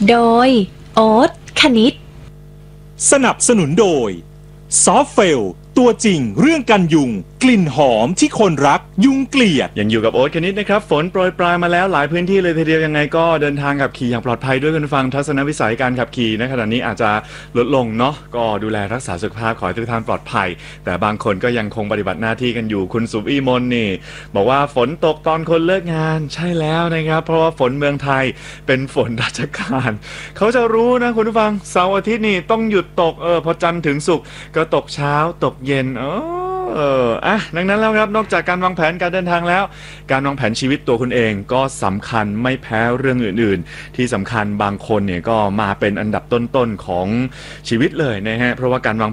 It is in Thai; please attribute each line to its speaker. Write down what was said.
Speaker 1: โดยโอ๊ตคณิต
Speaker 2: สนับสนุนโดยซอฟเฟลตัวจริงเรื่องกันยุงกลิ่นหอมที่คนรักยุงเกลียด
Speaker 3: ยังอยู่กับโอ๊ตคณิตนะครับฝนโปรยปลายมาแล้วหลายพื้นที่เลยทีเดียวยังไงก็เดินทางขับขี่อย่างปลอดภัยด้วยคุณฟังทัศนวิสัยการขับขี่ในขณะนี้อาจจะลดลงเนาะก็ดูแลรักษาสุขภาพขอให้ทุกท่านปลอดภัยแต่บางคนก็ยังคงปฏิบัติหน้าที่กันอยู่คุณสุวิมลนี่บอกว่าฝนตกตอนคนเลิกงานใช่แล้วนะครับเพราะว่าฝนเมืองไทยเป็นฝนราชการเขาจะรู้นะคุณผู้ฟังเสาร์อาทิตย์นี่ต้องหยุดตกพอจันทร์ถึงศุกร์ก็ตกเช้าตกเย็นดังนั้นแล้วครับนอกจากการวางแผนการเดินทางแล้วการวางแผนชีวิตตัวคุณเองก็สำคัญไม่แพ้เรื่องอื่นๆที่สำคัญบางคนเนี่ยก็มาเป็นอันดับต้นๆของชีวิตเลยนะฮะเพราะว่าการวาง